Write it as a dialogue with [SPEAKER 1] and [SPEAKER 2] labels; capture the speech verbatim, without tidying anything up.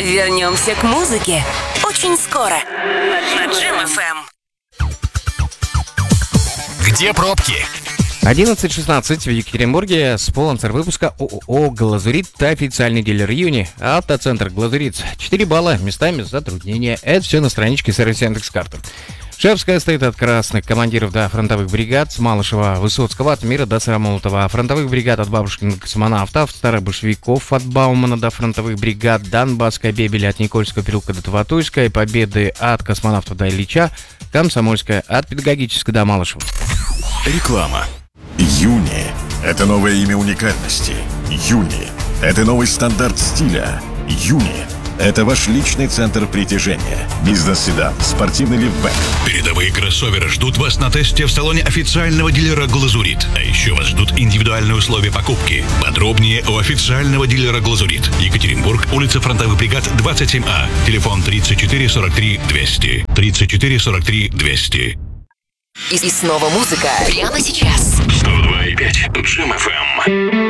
[SPEAKER 1] Вернемся к музыке очень скоро на Джем эф эм.
[SPEAKER 2] Где пробки?
[SPEAKER 3] одиннадцать шестнадцать в Екатеринбурге. Спонсор выпуска ООО «Глазурит», официальный дилер Юни, автоцентр «Глазурит». четыре балла, местами затруднения. Это все на страничке сервиса Яндекс.Карты. Шефская стоит от красных командиров до фронтовых бригад, с Малышева, Высоцкого, от Мира до Сыромолотова, фронтовых бригад от Бабушкина до космонавтов, старых большевиков от Баумана до фронтовых бригад, Донбасская Бебеля от Никольского переулка до Таватуйской, Победы от космонавтов до Ильича, Комсомольская от Педагогической до Малышева.
[SPEAKER 2] Реклама.
[SPEAKER 4] Юни – это новое имя уникальности. Юни – это новый стандарт стиля. Юни – это ваш личный центр притяжения. Бизнес-седан, спортивный лифтбэк.
[SPEAKER 5] Передовые кроссоверы ждут вас на тесте в салоне официального дилера «Глазурит». А еще вас ждут индивидуальные условия покупки. Подробнее у официального дилера «Глазурит». Екатеринбург, улица Фронтовых бригад, двадцать семь А. Телефон тридцать четыре сорок три двести. тридцать четыре сорок три двести.
[SPEAKER 1] И снова музыка прямо сейчас.
[SPEAKER 5] сто два и пять Джем эф эм.